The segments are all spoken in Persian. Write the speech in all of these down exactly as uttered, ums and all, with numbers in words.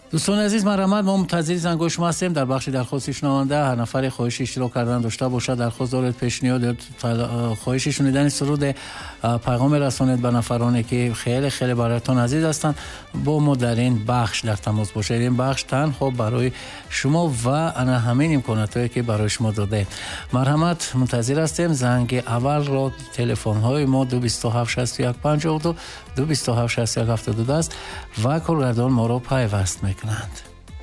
دوستان عزیز، مرحمت. ما منتظر زنگ شما هستیم در بخش درخواست شنونده. هر نفر خواهش اشتراک کردن داشته باشد، درخواست دارد، پیشنهاد، خواهش شنیدن سرود پیغام رسانید به نفرانی که خیلی خیلی برایتان عزیز هستند، با ما در این بخش در تماس باشید. این بخش تنها برای شما و انا همین امکاناتی که برای شما داده. مرحمت، منتظر هستیم. زنگ اول را تلفن های ما دو بیست و هفت شصت و یک پنجاه و دو دو بیست و هفت شصت و یک هفتاد و دو است و کارگردان ما را پیوست میکنند.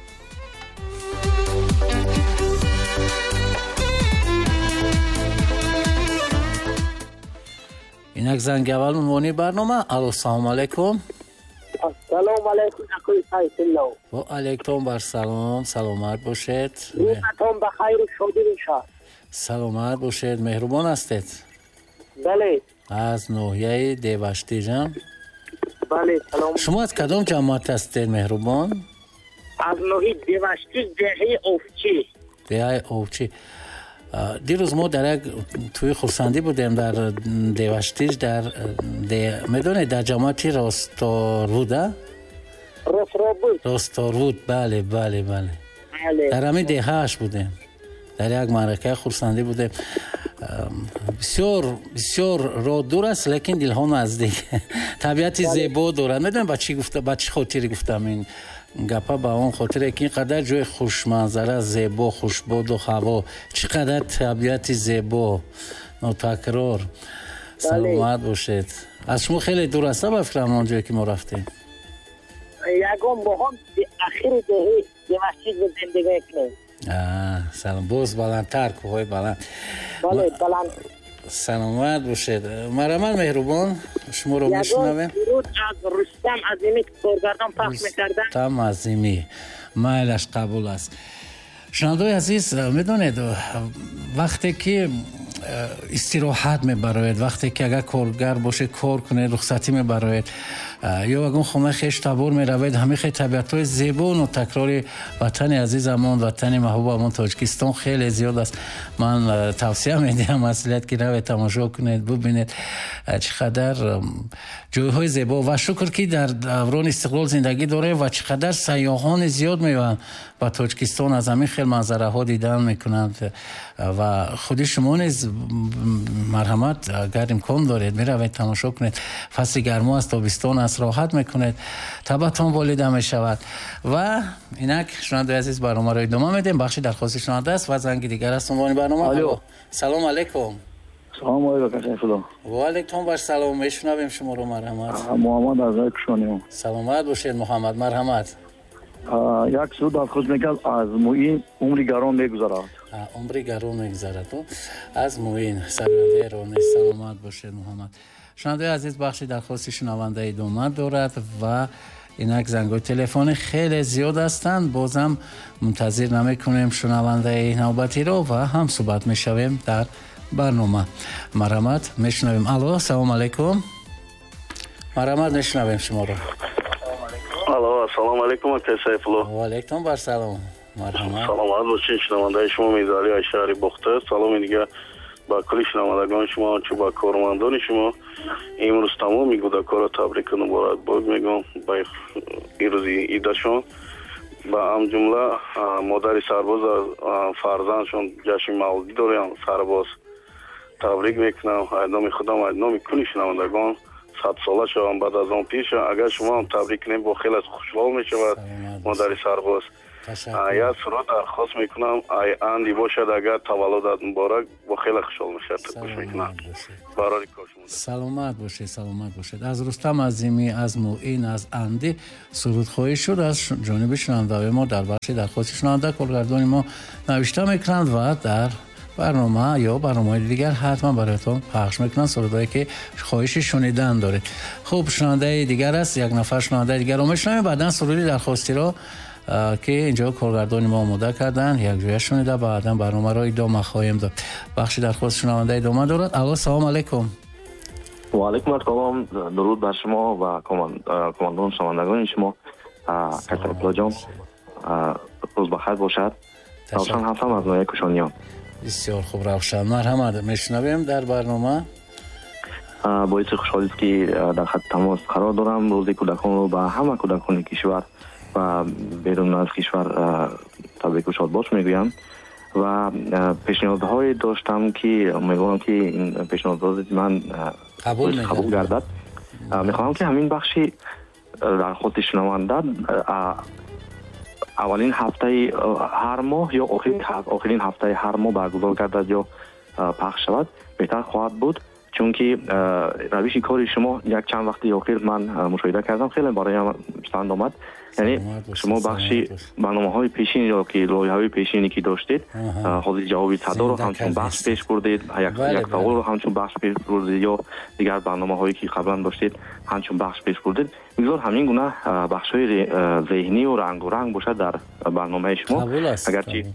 اینک زنگ اول عنوانی برنامه. الو، سلام علیکم. سلام علیکم اخوی فیصله. و علیکم بر سلام. سلامت باشید. روزتون بخیر و شادی باشد. سلامت باشید. مهربان هستید؟ بله. از ناحیه دیوشتی جان؟ بله. سلام. شما از کدام جماعت هستید مهربان؟ از ناحیه دیوشتی، دهه اوفچی. دهه اوفچی. دیروز ما در یک توی خورسندی بودیم در دیوشتیج، در میدونید در جماعتی راستاروده؟ راستارود. راستارود، بله بله بله. بله. در همین دههش بودیم، در یک معرکه خورسندی بودیم. بسیار بسیار راه دور است لیکن دلها نزدیک. طبیعت زیبا دارد. میدونید با چی گفته، با چی خاطری گفتم این گپا؟ با اون خاطره که اینقدر جای خوشمنظره، زیبا، خوشبود و هوا، چقدر طبیعت زیبا ناتکرار. سلامت باشید. از شما خیلی دور است به فکرم اونجایی که ما رفتیم؟ یکم با هم اخیر دهه دیوشتی زندگی کنیم. آه، سلام. باز بلندتر، کوههای بلند. بله بلند. سلامت باشید. مرحمت مهربان، شما رو میشنویم. درود از رستم عظیمی که کارگردان پخش میکردن. رستم عظیمی، مایلش قبول است. شنوندگان عزیز، میدونید وقتی که استراحت میبراید، وقتی که اگر کارگر باشه کار کنه، رخصتی میبراید، یا اگر خونه خیش تبور میروید، همه خیلی طبیعت‌های زیبا و تکرار وطن عزیزمون، وطن محبوبمون تاجیکستان خیلی زیاد است. من توصیه میدم مسئولیت که روید تماشا کنید، ببینید چقدر جایهای زیبا و شکر که در دوران استقلال زندگی داره و چقدر سیاحان زیاد میان و تاجیکستان از همین خیلی منظره ها دیدن میکنند و خود شما نیز مرحمت اگر امکان دارید میروید تماشا کنید. فصل گرما است، تابستان است، راحت میکنید، طبعتان والیده میشود. و اینک شنونده عزیز برنامه را ادامه میدیم. بخشی درخواست شنونده است و زنگ دیگر است عنوان برنامه. الو، سلام علیکم. سلام علیکم فیصله. و علیکم بر سلام. میشنویم شما رو. مرحمت. محمد از کشانیام. سلامت باشید محمد. مرحمت. یک سرود درخواست میکنم از موین عمری گران میگذرد. عمری گران میگذرد از موین. سرنده رانی. سلامت باشید محمد. شنونده عزیز، بخشی درخواست شنونده ادامه دارد و اینک زنگای تلفن خیلی زیاد هستند. بازم منتظر نمیکنیم شنونده نوبتی رو و هم صحبت میشویم در برنامه. مرحمت، میشنویم. الو، سلام علیکم. مرحمت، میشنویم شما رو. الو، سلام علیکم کیسیف الله. و علیکم بر سلام. مرحمت. سلامت باشین شنونده شما میزاری از شهر بخته. سلام دیگه با کل شنوندگان شما، چه با کارمندان شما. امروز تمامی گودکارا تبریک و مبارکباد میگم با این روز عیدشون. با هم جمله مادر سرباز فرزندشون جشن مولدی دارن، سرباز تبریک میکنم. نام خودم از نام کل شنوندگان صد ساله شوم بعد از آن پیش. اگر شما هم تبریک کنید با خیلی خوشحال میشود مادر سرباز. یا سرود درخواست میکنم ای اندی باشد اگر تولدت مبارک، با خیلی خوشحال میشد. گوش میکنم. برای کار شما. سلامت باشید. سلامت باشید. از رستم عظیمی، از موین، از اندی سرود خواهی شد از جانب شنونده ما در بخش درخواست شنونده. کارگردان ما نوشته میکنند و در برنامه یا برنامه دیگر حتما برایتان پخش میکنن سرودایی که خواهش شنیدن داره. خب شنونده دیگر است، یک نفر شنونده دیگر رو میشنویم. بعدن سرودی درخواستی رو که اینجا کارگردان ما آماده کردن یک جویا شنیده، بعدن برنامه رو ادامه خواهیم داد. بخش درخواست شنونده ادامه دارد. الو، سلام علیکم. و علیکم السلام. درود بر شما و کماندان شنوندگان شما. کسر جان، روز بخیر باشد. روشن هستم از ناحیه کشانیان. بسیار خوب روشن. مرحمت، میشنویم در برنامه. باعث خوشحالی است که در خط تماس قرار دارم. روز کودکان رو به همه کودکان کشور و بیرون از کشور تبریک و شادباش میگویم و پیشنهادهای داشتم که میگویم که این پیشنهادات من قبول قبول گردد. میخواهم که همین بخشی در خود شنونده اولین هفته هر ماه یا آخرین هفته هر ماه برگزار گردد یا پخش شود بهتر خواهد بود، چون که روش کار شما یک چند وقتی اخیر من مشاهده کردم خیلی برای پسند آمد. یعنی شما بخشی برنامه‌های پیشین یا که لایحه‌های پیشینی که داشتید حاضر جواب صدا رو همچون بخش پیش بردید، یک یک سوال رو همچون بخش پیش بردید یا دیگر برنامه‌هایی که قبلا داشتید همچون بخش پیش بردید. میگذار همین گونه بخش‌های ذهنی و رنگ و رنگ باشد در برنامه شما. اگرچه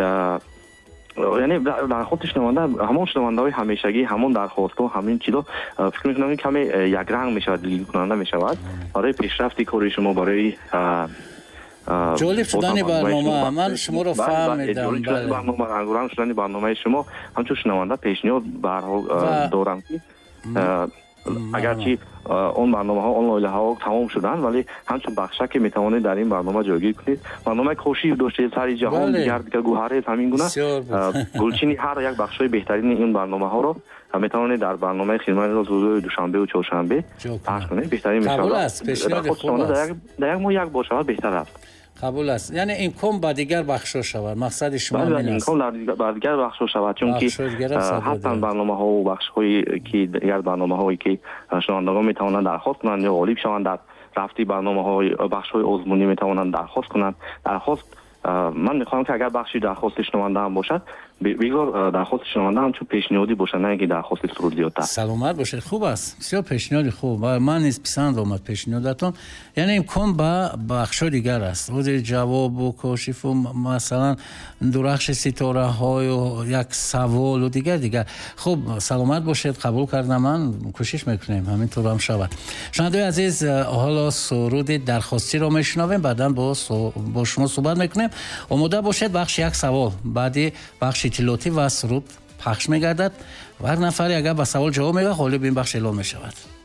یعنی در خود شنونده همون شنونده های همیشگی همون درخواست و همین چیزا فکر میکنم کمی یک رنگ میشود، لیل کننده میشود برای پیشرفت کار شما، برای جالب شدن برنامه. من شما رو فهمیدم. برنامه رنگ و رنگ شدن برنامه شما همچون شنونده پیشنهاد به هر حال دارم که اگرچه اون برنامه ها اون لایحه ها تمام شدن ولی همچون بخشه که میتوانید در این برنامه جایگیر کنید. برنامه کوشش داشته سری جهان دیگر دیگر گوهره همین گونه گلچین هر یک بخشای بهترین این برنامه ها رو میتوانید در برنامه خدمت روز دوشنبه و چهارشنبه پخش کنید. بهترین میشه. قبول است. پیشنهاد خوب است. در یک ماه یک باشه بهتر است. قبول است. یعنی امکان با دیگر بخشا شود. مقصد شما این است. امکان در دیگر بخشا شود، چون که حتی برنامه ها و بخش هایی که دیگر برنامه هایی که شنوندگان میتوانند درخواست کنند یا غالب شوند در رفتی برنامه های بخش های عضوانی میتوانند درخواست کنند. درخواست من میخوام که اگر بخشی درخواست شنونده هم باشد بگذار درخواست شنونده هم چون پیشنهادی باشه، نه اینکه درخواست سرودیات. سلامت باشید. خوب است. بسیار پیشنهاد خوب. من نیز پسند آمد پیشنهادتون. یعنی امکان با بخش دیگر است. روز جواب و کاشف و مثلا درخش ستاره های و یک سوال و دیگر دیگر. خوب سلامت باشید. قبول کردم. من کوشش میکنیم همینطور هم شود. شنوندگان عزیز، حالا سرود درخواستی رو میشنویم، بعداً با با شما صحبت میکنیم. آماده باشید. بخش یک سوال، بعدی بخش اطلاعاتی و سرود پخش میگردد و هر نفری اگر با سوال جواب میده غالب این بخش اعلام میشود.